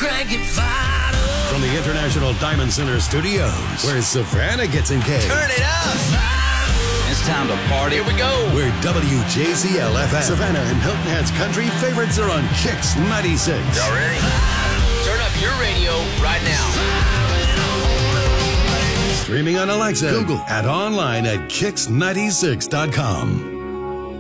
crank it vital. From the International Diamond Center Studios, where Savannah gets engaged. Turn it up. It's time to party. Here we go. Where WJZL-FM, Savannah and Hilton Head's country favorites are on Kix 96. Y'all ready? Turn up your radio right now. Streaming on Alexa, Google, and online at Kix96.com.